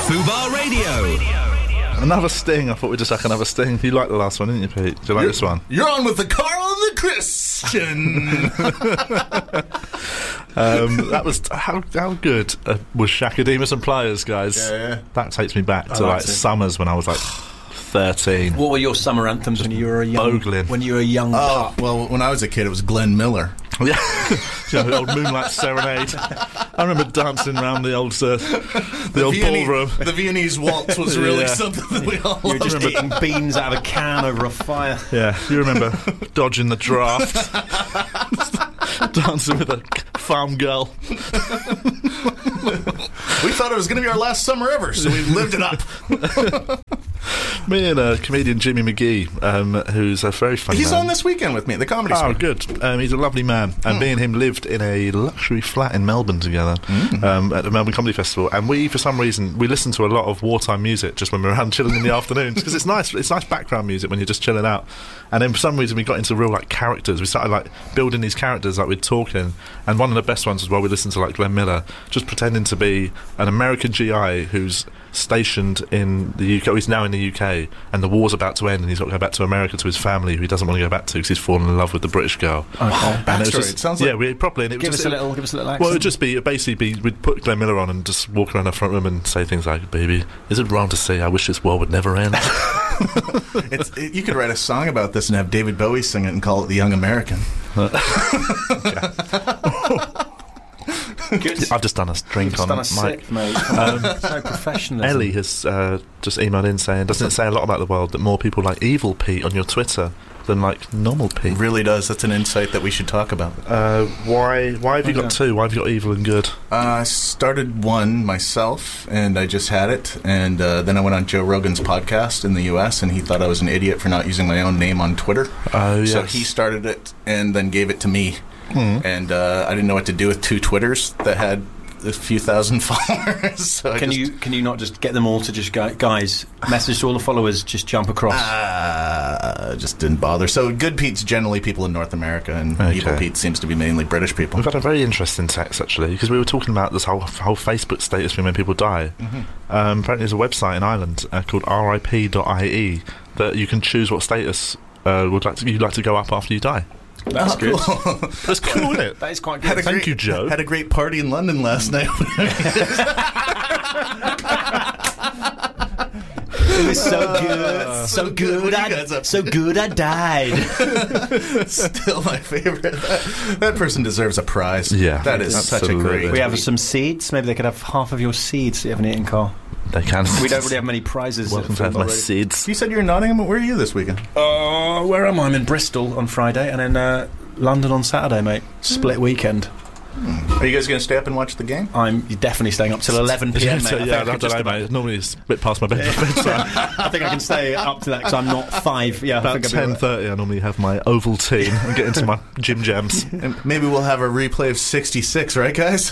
Fubar Radio. Another sting. I thought we'd just like another sting. You liked the last one, didn't you, Pete? Do you like this one? You're on with the Carl and the Christian. That was how good was Shakademus and Pliers, guys. Yeah. That takes me back to like summers when I was like 13. What were your summer anthems when you were a young Bogling. When you were a young pup? Well, when I was a kid, it was Glenn Miller. Yeah, the old Moonlight Serenade. I remember dancing around the old ballroom. The Viennese waltz was really something that we all You were loved. just eating beans out of a can over a fire. Yeah, you remember dodging the draft, dancing with a farm girl. We thought it was going to be our last summer ever, so we lived it up. Me and comedian Jimmy McGee, who's a very funny He's man. on this weekend with me at the Comedy Store. Oh, good. He's a lovely man. And me and him lived in a luxury flat in Melbourne together at the Melbourne Comedy Festival. And we, for some reason, we listened to a lot of wartime music just when we were around chilling in the afternoons, because it's nice background music when you're just chilling out. And then for some reason we got into real like characters. We started like building these characters, like we're talking. And one of the best ones was while we listened to like Glenn Miller, just pretending to be an American GI who's stationed in the UK. He's now in the UK, and the war's about to end, and he's got to go back to America to his family, who he doesn't want to go back to because he's fallen in love with the British girl. Okay. And it was Backstory. It sounds like... yeah, we properly. And it Give was us a little accent. well, it'd just be we'd put Glenn Miller on and just walk around the front room and say things like, "Baby, is it wrong to say I wish this war would never end?" You could write a song about this and have David Bowie sing it and call it The Young American. Good. I've just done a drink on Done a Mike. sip, mate. It's no professionalism. Ellie has just emailed in saying, doesn't it say a lot about the world that more people like Evil Pete on your Twitter than like normal Pete? It really does. That's an insight that we should talk about. Why have you got two? Why have you got evil and good? I started one myself, and I just had it. And then I went on Joe Rogan's podcast in the U.S., and he thought I was an idiot for not using my own name on Twitter. Oh, So yes. he started it and then gave it to me. And I didn't know what to do with two Twitters that had a few thousand followers. So Can you not just get them all to just go, guys, message to all the followers, just jump across? just didn't bother. So good Pete's generally people in North America, and Okay. evil Pete seems to be mainly British people. We've had a very interesting text, actually, because we were talking about this whole Facebook status thing when people die. Apparently there's a website in Ireland called RIP.ie that you can choose what status you'd like to go up after you die. That's good. Cool. That's cool, isn't it? That is quite good. Thank you, Joe. Had a great party in London last night. It was so good, so good. What are you guys up to? So good, I died. Still my favorite. That person deserves a prize. Yeah, that is such a absolutely. great. We have some seeds. Maybe they could have half of your seeds that you haven't eaten, Carl. They can. We don't really have many prizes. Welcome to have my seeds. You said you're in Nottingham. Where are you this weekend? Where am I? I'm in Bristol on Friday, and then London on Saturday, mate. Split weekend. Are you guys going to stay up and watch the game? I'm definitely staying up till 11 p.m, mate. I don't know, mate. Normally it's a bit past my bedtime. I think I can stay up to that because I'm not 5. Yeah, About I think I'll be 10:30 I normally have my Ovaltine and get into my gym jams. And maybe we'll have a replay of 66, right, guys?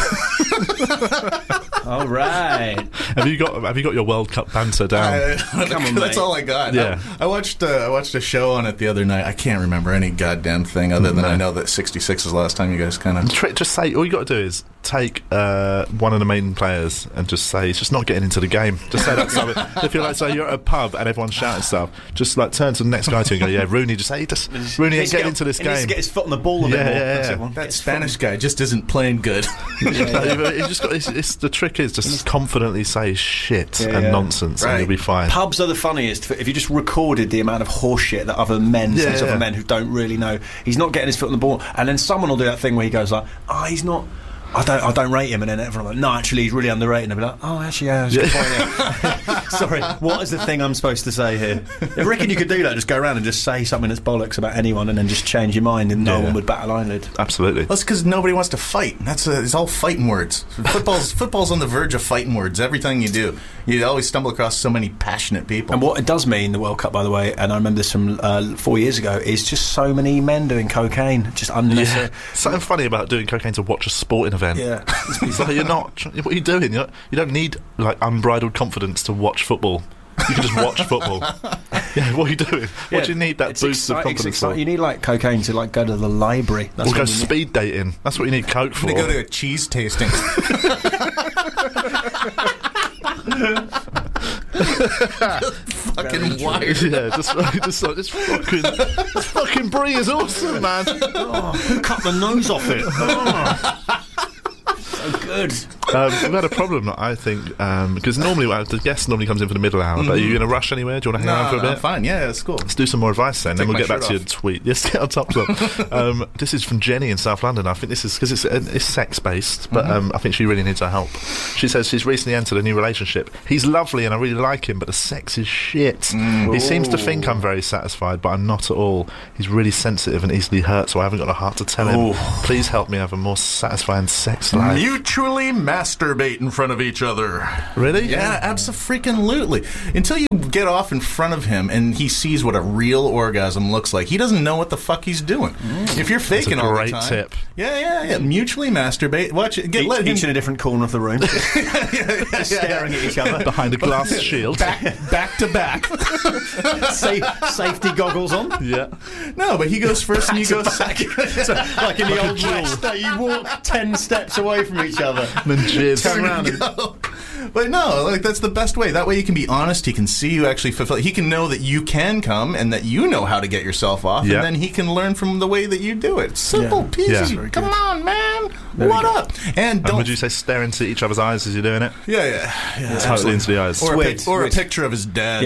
all right. Have you got your World Cup banter down? Come on, That's mate. all I got. Yeah. I watched a show on it the other night. I can't remember any goddamn thing other than I know that 66 is the last time you guys kind of... Just say, all you got to do is take one of the main players and just say it's just not getting into the game. Just say that to something. If you're like, say you're at a pub and everyone's shouting stuff, just like turn to the next guy to you and go, yeah, Rooney, just say, Rooney ain't getting into this He needs to game. get his foot on the ball a bit Yeah, more. yeah, That's yeah. it, one. That Spanish guy just isn't playing good. It's the trick is just confidently say shit Yeah, and yeah. nonsense Right. and you'll be fine. Pubs are the funniest. If you just recorded the amount of horseshit that other men say to Yeah. other men who don't really know, he's not getting his foot on the ball, and then someone will do that thing where he goes like, "Oh, he's not. I don't rate him," and then everyone will like, "No, actually, he's really underrated." And they'll be like, "Oh, actually, yeah, that's a good point, yeah." Sorry, what is the thing I'm supposed to say here? I reckon you could do that. Just go around and just say something that's bollocks about anyone, and then just change your mind, and no Yeah. one would bat an eyelid. Absolutely. That's because nobody wants to fight. It's all fighting words. Football's on the verge of fighting words. Everything you do, you always stumble across so many passionate people. And what it does mean, the World Cup, by the way, and I remember this from 4 years ago, is just so many men doing cocaine, just unnecessary. Something funny about doing cocaine to watch a sporting event. Yeah. It's like you're not. What are you doing? You don't need like unbridled confidence to watch football. You can just watch football. Yeah, what are you doing? What do you need that It's boost of confidence for? You need like cocaine to like go to the library. That's Or go what you need. speed dating. That's what you need coke for. to go to a cheese tasting. Fucking wired. Yeah, just fucking Brie is awesome, man. Cut the nose off it. So good. We've had a problem, I think, because normally the guest normally comes in for the middle hour. But are you in a rush anywhere? Do you want to hang around for a bit? I'm fine. Yeah, it's cool. Let's do some more advice then we'll get back to shirt your tweet. Yes, get our tops up. This is from Jenny in South London. I think this is because it's sex based, but I think she really needs our help. She says she's recently entered a new relationship. He's lovely and I really like him, but the sex is shit. He seems to think I'm very satisfied, but I'm not at all. He's really sensitive and easily hurt, so I haven't got a heart to tell him. Please help me have a more satisfying sex life. Mutually masturbate in front of each other. Really? Yeah, absolutely. Until you get off in front of him and he sees what a real orgasm looks like, he doesn't know what the fuck he's doing. If you're faking all the time, great tip. Yeah. Mutually masturbate. Watch it. Each in a different corner of the room, just staring at each other behind a glass shield, back to back. Safety goggles on. Yeah. No, but he goes first and you go second. So, like in the old West, you walk 10 steps away from each other. And then jizz. Turn around and But no, like that's the best way. That way you can be honest. He can see you actually fulfill. He can know that you can come and that you know how to get yourself off, and then he can learn from the way that you do it. Simple, peasy. Yeah. Come on, man. What up? And would you say stare into each other's eyes as you're doing it? Yeah. Totally into the eyes. Or a picture of his dad. Yeah,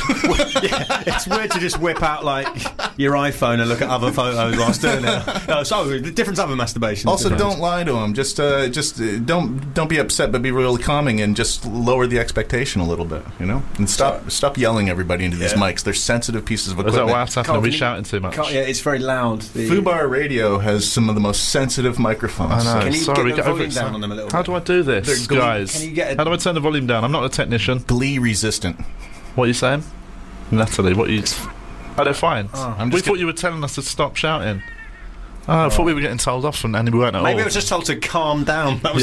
it's weird to just whip out like your iPhone and look at other photos whilst doing it. So different type of masturbation. Also, don't lie to him. Just don't be upset, but be really calming and just lower the expectation a little bit, and stop yelling everybody into these mics. They're sensitive pieces of equipment. Is that what's happening? Are we shouting too much? Yeah, it's very loud. Fubar Radio has some of the most sensitive microphones. I know. Can you Sorry, get the volume down on them a little bit? How do I do this, guys? How do I turn the volume down? I'm not a technician. Glee resistant. What are you saying? Natalie, what are you... Oh, they're fine. We thought you were telling us to stop shouting. I thought we were getting told off, and we weren't at all. Maybe I was just told to calm down. That was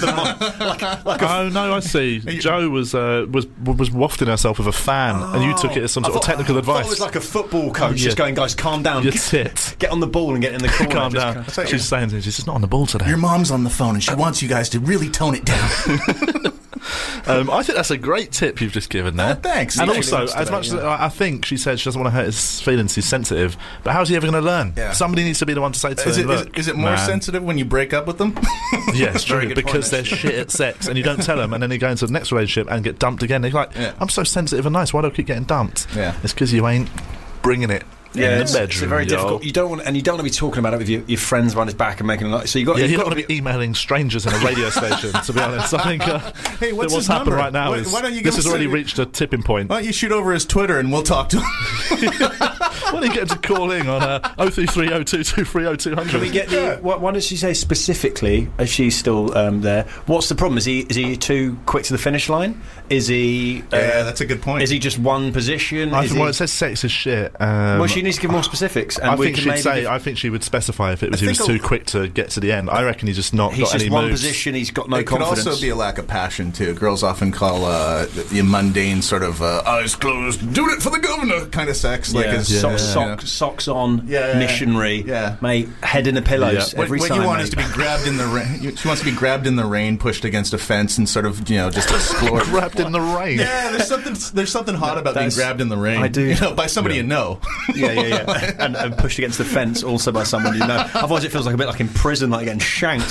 the oh no, I see. Jo was wafting herself with a fan, and you took it as some sort of technical advice. I thought it was like a football coach just going, guys, calm down. Get on the ball and get in the corner. Calm down. She's saying she's just not on the ball today. Your mom's on the phone, and she wants you guys to really tone it down. I think that's a great tip you've just given there. Thanks. And also, as much as I think she said she doesn't want to hurt his feelings, he's sensitive, but how's he ever going to learn? Yeah. Somebody needs to be the one to say to him, look, is it more sensitive when you break up with them? Yeah, it's true, because they're shit at sex and you don't tell them, and then they go into the next relationship and get dumped again. They're like, I'm so sensitive and nice, why do I keep getting dumped? Yeah. It's because you ain't bringing it. Yeah, in the it's bedroom, very difficult. You don't want to be talking about it with your friends behind his back and making a lot. So you don't want to be emailing strangers in a radio station. To be honest, I think hey, what's happened number? right now why don't you this has already reached a tipping point. Why don't you shoot over his Twitter and we'll talk to him? Why don't you get him to call in on 033022300200? Can we get why does she say specifically? Is she still there? What's the problem? Is he too quick to the finish line? Is he? Yeah, that's a good point. Is he just one position? It says sex is shit. Well, she needs to give more specifics. And I think she would specify if he was too quick to get to the end. I reckon he's just not got any moves. He's just one position. He's got no confidence. It could also be a lack of passion too. Girls often call the mundane sort of eyes closed, doing it for the governor kind of sex. Socks on, missionary, mate, head in the pillows every time. What you want is to be grabbed in the rain. She wants to be grabbed in the rain, pushed against a fence, and sort of just explore. Grabbed in the rain. Yeah, there's something hot about being grabbed in the rain. I do, by somebody you know. Yeah. and pushed against the fence also by someone you know. Otherwise, it feels like a bit like in prison, like getting shanked.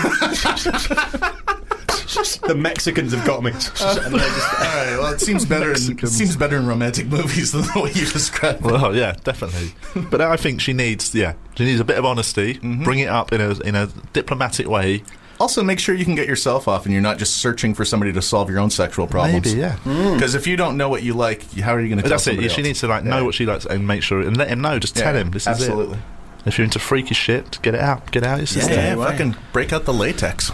The Mexicans have got me. All right. Well, it seems better in romantic movies than the way you described it. Well, yeah, definitely. But I think she needs a bit of honesty. Mm-hmm. Bring it up in a diplomatic way. Also, make sure you can get yourself off and you're not just searching for somebody to solve your own sexual problems. Maybe, yeah. Because if you don't know what you like, how are you going to tell somebody else? She needs to know what she likes and make sure, and let him know. Just tell him, this is it. Absolutely. If you're into freaky shit, get it out. Get out your system. Yeah, fucking break out the latex.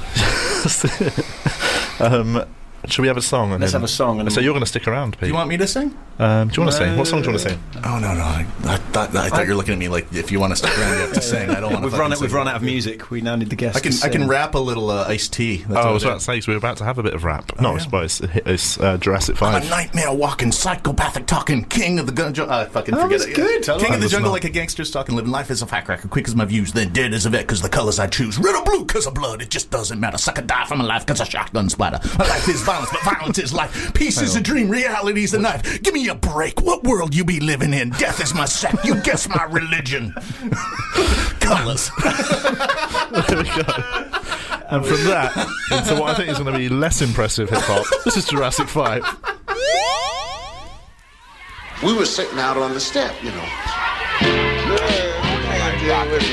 Should we have a song? Let's have a song. So you're going to stick around, Pete? Do you want me to sing? Do you want to sing? What song do you want to sing? Oh, no. I thought you were looking at me like, if you want to stick around, you have to sing. I don't want to. We've run out of music. We now need the guest. I can rap a little iced tea. I was about to say, so we're about to have a bit of rap. I suppose it's Jurassic 5. I'm a nightmare walking, psychopathic talking, king of the jungle. I fucking forget it. Good. King of the jungle, like a gangster stalking, living life as a firecracker, quick as my views, then dead as a vet, because the colors I choose. Red or blue, because of blood, it just doesn't matter. Suck or die from a life, because a shotgun splatter. My life is violence, but violence is life. Peace is a dream, reality is a knife. Give me a break. What world you be living in? Death is my sect. You guess my religion. Colors. There we go. And from that into what I think is going to be less impressive hip-hop, this is Jurassic 5. We were sitting out on the step, you know.